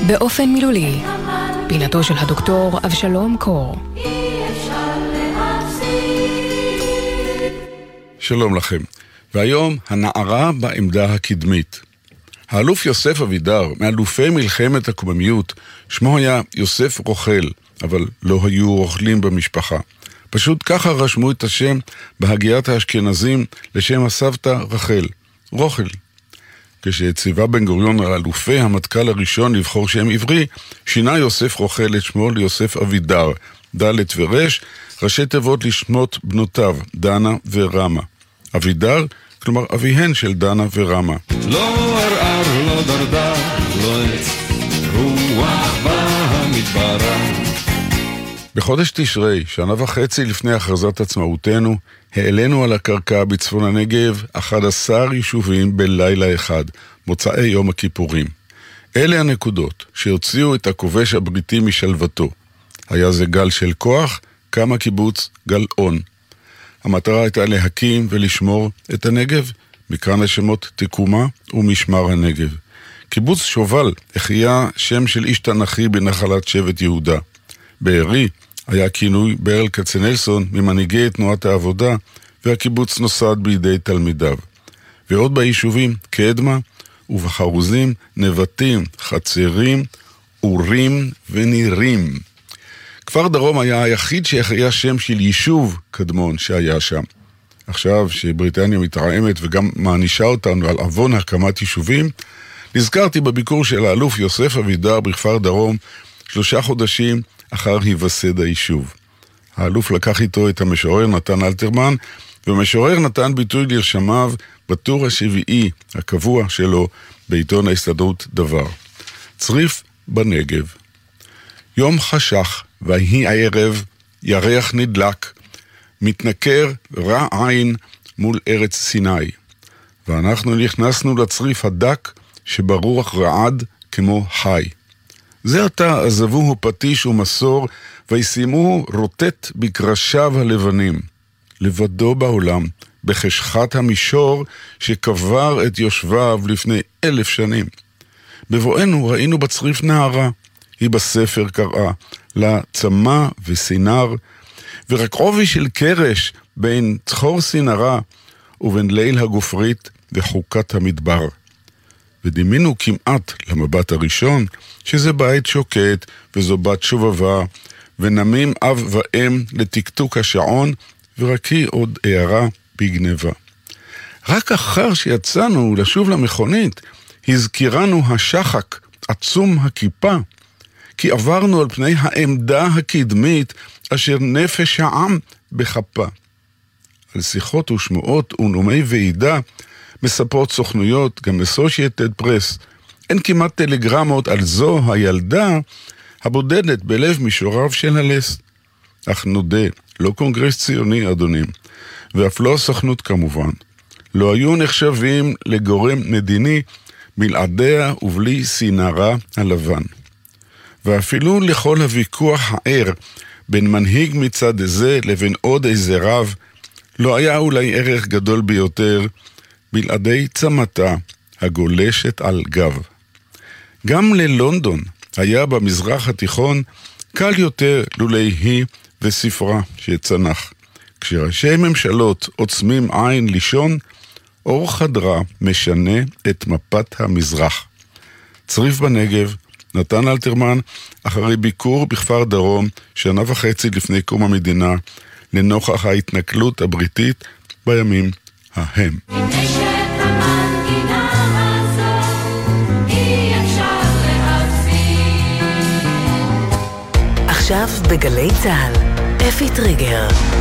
באופן מילולי, פינתו של הדוקטור אבשלום קור. שלום לכם. והיום הנערה בעמדה הקדמית. האלוף יוסף אבידר, מאלופי מלחמת הקוממיות, שמו היה יוסף רוכל, אבל לא היו רוכלים במשפחה. פשוט ככה רשמו את השם בהגיית האשכנזים לשם הסבתא רחל, רוכל. כשציווה בן גוריון על אלופי המטכ"ל הראשון לבחור שם עברי, שינה יוסף רוכל את שמו ליוסף אבידר, ד' ורש, ראשי תיבות לשמות בנותיו, דנה ורמה. אבידר, כלומר אביהן של דנה ורמה. לא ערער, לא דרדר, לא עץ, רוח במדברה. בחודש תשרי, שנה וחצי לפני הכרזת עצמאותנו, העלינו על הקרקע בצפון הנגב 11 יישובים בלילה אחד, מוצאי יום הכיפורים. אלה הנקודות שהוציאו את הכובש הבריטי משלוותו. היה זה גל של כוח, קם הקיבוץ גלאון. המטרה הייתה להקים ולשמור את הנגב, מכאן השמות תקומה ומשמר הנגב. קיבוץ שובל החיה שם של איש תנכי בנחלת שבט יהודה. בארי היה כינוי ברל כצנלסון ממנהיגי תנועת העבודה, והקיבוץ נוסד בידי תלמידיו. ועוד ביישובים קדמה ובחרוזים, נבטים, חצרים, אורים ונירים. כפר דרום היה היחיד שהחיה שם של יישוב קדמון שהיה שם. עכשיו שבריטניה מתרעמת וגם מענישה אותנו על עוון הקמת יישובים, נזכרתי בביקור של האלוף יוסף אבידר בכפר דרום 3 חודשים אחר היווסד היישוב. האלוף לקח איתו את המשורר נתן אלתרמן, והמשורר נתן ביטוי לרשמיו בטור השביעי הקבוע שלו בעיתון ההסתדרות דבר. צריף בנגב. יום חשך והיא הערב ירח נדלק, מתנכר רע עין מול ארץ סיני. ואנחנו נכנסנו לצריף הדק שברוח רעד כמו חי. זה עתה עזבוהו פטיש ומסור, וישימוהו רוטט בקרשיו הלבנים. לבדו בעולם, בחשכת המישור שקבר את יושביו לפני 1000 שנים. בבואנו ראינו בצריף נערה, היא בספר קראה, לה צמא וסינר, ורק עובי של קרש בין צחור סינרה ובין ליל הגופרית וחוקת המדבר. ודימינו כמעט למבט הראשון, שזה בית שוקט וזו בת שובבה, ונמים אב ואם לתקתוק השעון, ורק היא עוד הערה בגנבה. רק אחר שיצאנו לשוב למכונית, הזכירנו השחק, עצום הכיפה, כי עברנו על פני העמדה הקדמית, אשר נפש העם בחפה. על שיחות ושמועות ונאומי ועידה, מספרות סוכנויות, גם אסושייטד פרס. אין כמעט טלגרמות על זו הילדה הבודדת בלב מישוריו של הלס. אך נודה, לא קונגרס ציוני אדונים, ואף לא סוכנות כמובן. לא היו נחשבים לגורם מדיני בלעדיה ובלי סינרה הלבן. ואפילו לכל הוויכוח הער בין מנהיג מצד זה לבין עוד איזה רב, לא היה אולי ערך גדול ביותר בלעדי צמתה הגולשת על גב. גם ללונדון היה במזרח התיכון קל יותר לולי היא וספרה שצנח. כשראשי ממשלות עוצמים עין לישון, אור חדרה משנה את מפת המזרח. צריף בנגב, נתן אלתרמן, אחרי ביקור בכפר דרום 1.5 שנה לפני קום המדינה, לנוכח ההתנכלות הבריטית בימים ההם. עכשיו בגלי צהל, אפי טריגר.